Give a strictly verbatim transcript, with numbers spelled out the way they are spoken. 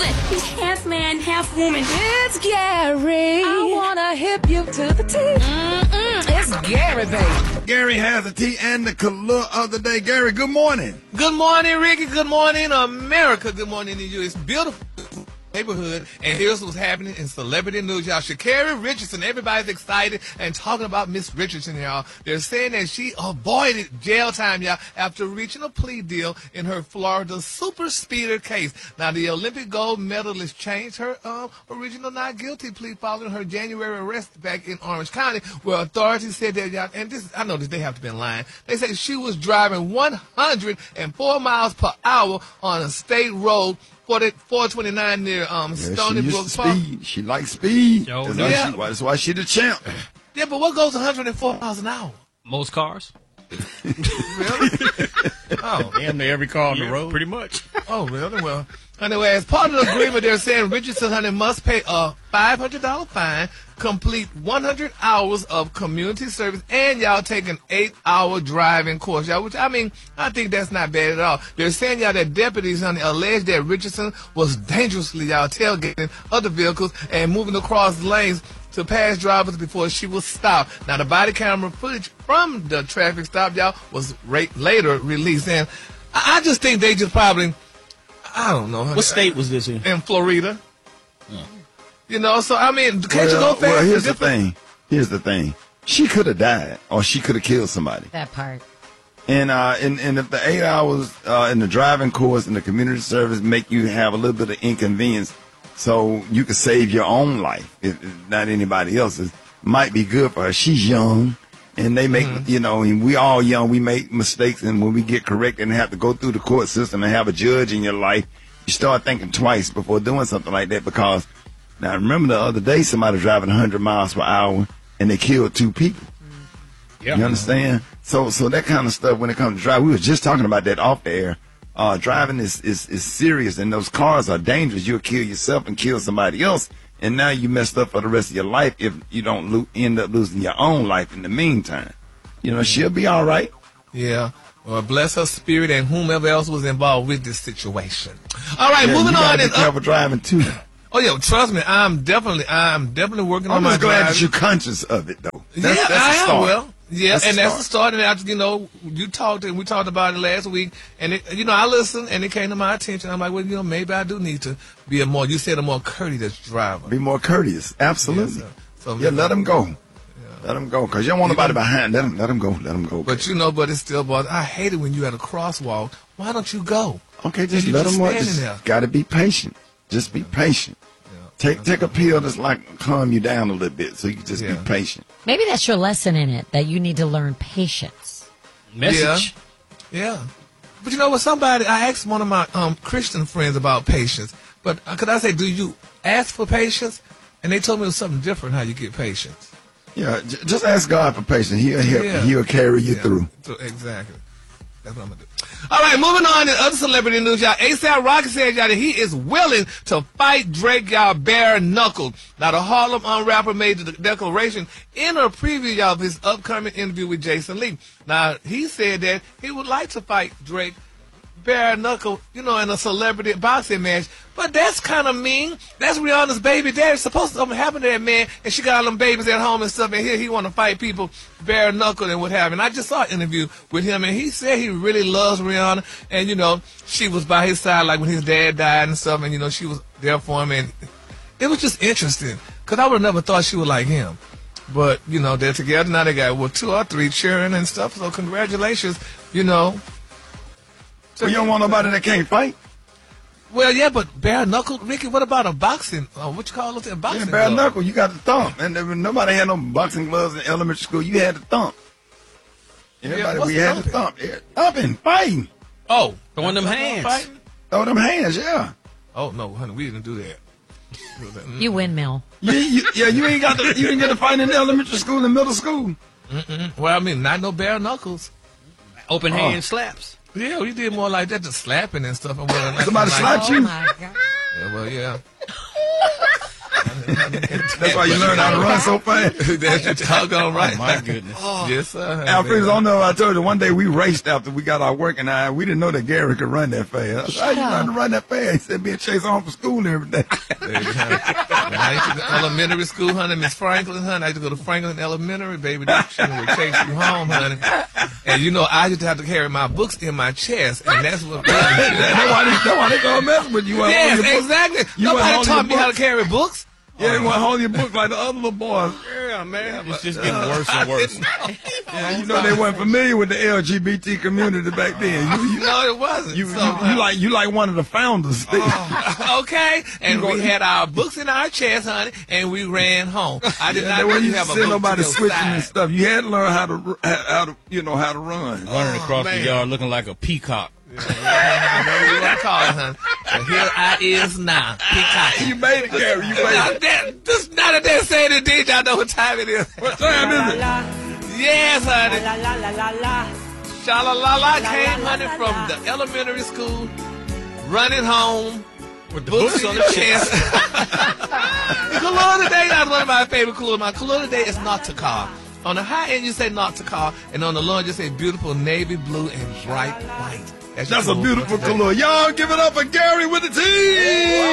it. He's half man, half woman. It's Gary. I wanna hip you to the T. Mm-mm, it's Gary, baby. Gary has the tea and the color of the day. Gary, good morning. Good morning, Ricky. Good morning, America. Good morning to you. It's beautiful neighborhood, and here's what's happening in celebrity news, y'all. Sha'Carri Richardson, everybody's excited and talking about Miss Richardson, y'all. They're saying that she avoided jail time, y'all, after reaching a plea deal in her Florida super speeder case. Now, the Olympic gold medalist changed her um, original not guilty plea following her January arrest back in Orange County, where authorities said that, y'all, and this, I know that they have to be lying. They say she was driving one hundred four miles per hour on a state road four twenty-nine near um, Yeah, Stony she Brook used to Park. speed. She likes speed. Yo, that's, no. why Yeah. she, that's why she the champ. Yeah, but what goes one hundred four miles an hour? Most cars. Really? Oh, Damn near every car on the Yeah, road. pretty much. oh, really? Well, anyway, as part of the agreement, they're saying Richardson, honey, must pay a five hundred dollars fine, complete one hundred hours of community service, and y'all take an eight-hour driving course, y'all. Which I mean, I think that's not bad at all. They're saying y'all that deputies, honey, alleged that Richardson was dangerously y'all tailgating other vehicles and moving across lanes to pass drivers before she was stopped. Now, the body camera footage from the traffic stop, y'all, was ra- later released. And I, I just think they just probably, I don't know. What state was this in? In Florida. You know, so, I mean, can't you well, go fast? well, here's and the thing. Here's the thing. She could have died, or she could have killed somebody. That part. And uh, and, and if the eight hours uh, in the driving course and the community service make you have a little bit of inconvenience, so you could save your own life, if, if not anybody else's, might be good for her. She's young, and they make, Mm-hmm. you know, and we all young, we make mistakes, and when we get corrected and have to go through the court system and have a judge in your life, you start thinking twice before doing something like that. Because now, remember the other day, somebody was driving one hundred miles per hour, and they killed two people. Yeah. You understand? So, so that kind of stuff when it comes to driving, we were just talking about that off the air. Uh, driving is, is, is serious, and those cars are dangerous. You'll kill yourself and kill somebody else, and now you messed up for the rest of your life if you don't lo- end up losing your own life in the meantime. You know, she'll be all right. Yeah. Well, bless her spirit and whomever else was involved with this situation. All right, Yeah, moving you gotta on. be And careful driving too. oh, yeah, trust me, I'm definitely, I'm definitely working on I'm my just glad driving. that you're conscious of it, though. That's, yeah, that's I a am. start. Well, yeah, That's and a that's the start. start. And after, you know, you talked and we talked about it last week, and it, you know, I listened and it came to my attention. I'm like, well, you know, maybe I do need to be a more. You said a more courteous driver. Be more courteous. Absolutely. Yes, sir. So, yeah, let them go. Let them go, because you don't want You nobody know- behind. Let them, let them go. Let them go. But you know, but it's still bothers. I hate it when you at a crosswalk. Why don't you go? Okay, just you let just them. standing Just there. got to be patient. Just be patient. Take take a pill that's like calm you down a little bit, so you can just Yeah. be patient. Maybe that's your lesson in it, that you need to learn patience. Message. Yeah. But you know what? Somebody, I asked one of my um, Christian friends about patience. But uh, could I say, do you ask for patience? And they told me it was something different how you get patience. Yeah, j- just ask God for patience. He'll help. Yeah. He'll carry you Yeah. through. So, exactly. That's what I'm going to do. All right, moving on to other celebrity news, y'all. A$AP Rocky said, y'all, that he is willing to fight Drake, y'all, bare knuckle. Now, the Harlem rapper made the declaration in a preview, y'all, of his upcoming interview with Jason Lee. Now, he said that he would like to fight Drake bare knuckle, you know, in a celebrity boxing match. But that's kind of mean. That's Rihanna's baby daddy. Supposed to something happen to that man, and she got all them babies at home and stuff, and here he want to fight people bare knuckle and what have you. And I just saw an interview with him, and he said he really loves Rihanna, and, you know, she was by his side, like when his dad died and stuff, and, you know, she was there for him, and it was just interesting, because I would have never thought she would like him. But, you know, they're together now. They got, well, two or three cheering and stuff, so congratulations, you know. So you don't want nobody that can't fight? Well, yeah, but bare knuckle, Ricky. What about a boxing? Uh, what you call it? A boxing? Yeah, bare glove? knuckle. You got the thump, and there was- nobody had no boxing gloves in elementary school. You had the thump. Everybody, what's we had the thump. Yeah, thumping, fighting. Oh, Throwing them that's hands. fighting? Throw them hands. Yeah. Oh no, honey, we didn't do that. We was like, mm. You windmill. You, you, yeah, you ain't got the, you didn't get to fight in elementary school and middle school. Well, I mean, not no bare knuckles. Open Oh. hand slaps. Yeah, we did more like that, just slapping and stuff. And well, Somebody like, slapped Oh you? my God. Yeah, well, yeah. That's why you learn how to run so fast. That's your doggone right. Oh, my goodness. Yes, sir. Alfred, I don't know. I told you one day we raced after we got our working hour. We didn't know that Gary could run that fast. How you learn to run that fast? He said being chased home from school every day. When I used to go to elementary school, honey, Miss Franklin, honey, I used to go to Franklin Elementary, baby. She would chase you home, honey. And you know, I used to have to carry my books in my chest, and that's what. That's why they, that's why they gonna mess with you. Yes, You exactly. You Nobody want taught me your how to books? carry books. Yeah, you want to hold your book like the other little boys. Yeah, man. It's just getting worse and worse. Yeah, you know they weren't familiar with the L G B T community back then. You, you, No, it wasn't. you, So, you, you like you like one of the founders. Oh, okay, and we had our books in our chest, honey, and we ran home. I did Yeah, not that way really you have a see book nobody to your switching side. and stuff. You had to learn how to ru- how, how to you know how to run. Running across man. the yard looking like a peacock. Whatever you want to call it, honey. But here I is now, peacock. You made it, Gary. You Now made it. that, this, now that they're saying it, did y'all know what time it is? What time is it? Yes, honey. La la la la la. Sha-la-la-la came, honey, from the elementary school, running home, With the books on the chest. Kalua today, that's one of my favorite Kalua. My Kalua today is not to car. On the high end, you say not to car, and on the low end, you say beautiful navy blue and bright white. That's a your Kalua beautiful for today. color. Y'all give it up for Gary with the T.